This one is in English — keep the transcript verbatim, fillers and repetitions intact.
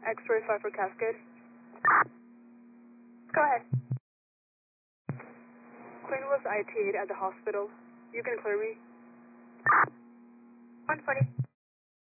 X-ray five for Cascade. Go ahead. Queen was I T'd at the hospital. You can clear me. one forty.